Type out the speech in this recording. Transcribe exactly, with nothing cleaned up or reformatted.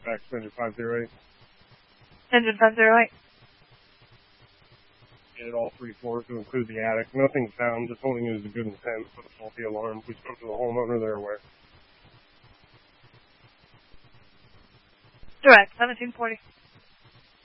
back to engine five zero eight. Engine five zero eight. Get all three floors to include the attic. Nothing found, just holding it as a good intent for the faulty alarm. We spoke to the homeowner, they're aware. Direct, seventeen forty.